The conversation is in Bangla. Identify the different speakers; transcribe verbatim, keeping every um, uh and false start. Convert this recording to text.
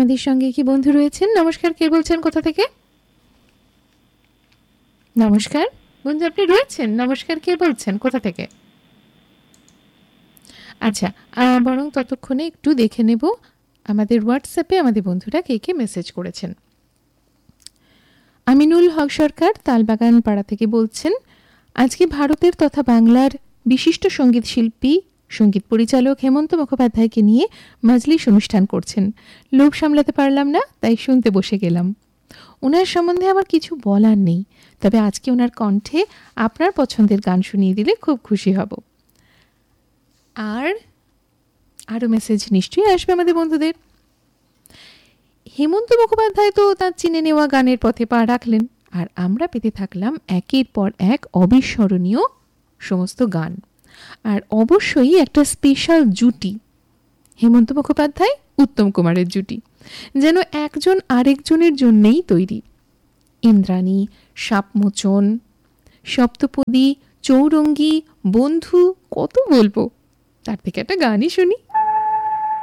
Speaker 1: আমাদের সঙ্গে কি বন্ধু রয়েছেন? নমস্কার, কে বলছেন, কোথা থেকে? নমস্কার বন্ধু, আপনি রয়েছেন? নমস্কার, কে বলছেন, কোথা থেকে? আচ্ছা, আহ, বরং ততক্ষণে একটু দেখে নেব আমাদের হোয়াটসঅ্যাপে আমাদের বন্ধুরা কে কে মেসেজ করেছেন। আমিনুল হক সরকার তালবাগান পাড়া থেকে বলছেন, আজকে ভারতের তথা বাংলার বিশিষ্ট সঙ্গীত শিল্পী সঙ্গীত পরিচালক হেমন্ত মুখোপাধ্যায়কে নিয়ে মাজলিস অনুষ্ঠান করছেন। লোভ সামলাতে পারলাম না, তাই শুনতে বসে গেলাম। ওনার সম্বন্ধে আমার কিছু বলার নেই, তবে আজকে ওনার কণ্ঠে আপনার পছন্দের গান শুনিয়ে দিলে খুব খুশি হব। আর আরও মেসেজ নিশ্চয়ই আসবে আমাদের বন্ধুদের। হেমন্ত মুখোপাধ্যায় তো তার চিনে নেওয়া গানের পথে পা রাখলেন, আর আমরা পেতে থাকলাম একের পর এক অবিস্মরণীয় সমস্ত গান, আর অবশ্যই একটা স্পেশাল জুটি, হেমন্ত মুখোপাধ্যায় উত্তম কুমারের জুটি, যেন একজন আরেকজনের জন্যেই তৈরি। ইন্দ্রাণী, সাপমোচন, সপ্তপদী, চৌরঙ্গী, বন্ধু, কত বলবো। তার থেকে একটা গানই শুনি।